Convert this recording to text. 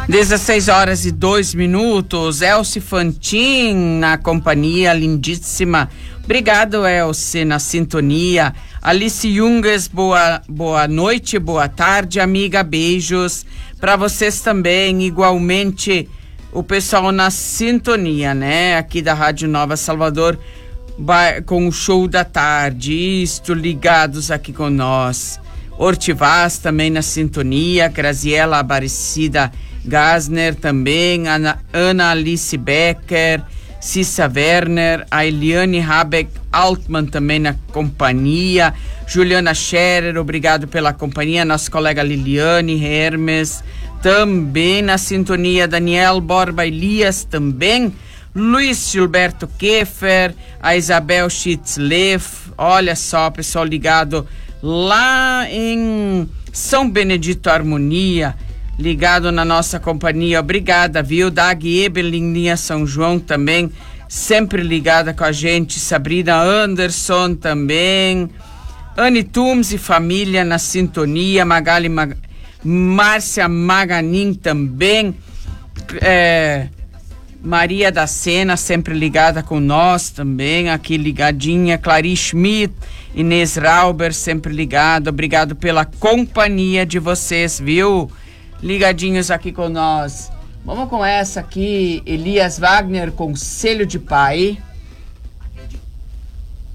16h02. Elci Fantin na companhia lindíssima. Obrigado, Elci, na sintonia. Alice Junges, boa noite, boa tarde, amiga. Beijos para vocês também, igualmente o pessoal na sintonia, né? Aqui da Rádio Nova Salvador, com o show da tarde, isto, ligados aqui com nós. Ortivaz também na sintonia, Graziela Aparecida Gasner também, Ana Alice Becker, Cissa Werner, a Eliane Habeck Altman também na companhia, Juliana Scherer, obrigado pela companhia, nossa colega Liliane Hermes também na sintonia, Daniel Borba Elias também, Luiz Gilberto Keffer, a Isabel Schitzleff, olha só, pessoal ligado lá em São Benedito Harmonia, ligado na nossa companhia, obrigada, viu? Dag Eberlin, linha São João também, sempre ligada com a gente, Sabrina Anderson também, Anne Tums e família na sintonia, Márcia Maganin também, Maria da Sena sempre ligada com nós também, aqui ligadinha, Clarice Schmidt, Inês Rauber sempre ligada, obrigado pela companhia de vocês, viu? Ligadinhos aqui com nós. Vamos com essa aqui, Elias Wagner, Conselho de Pai.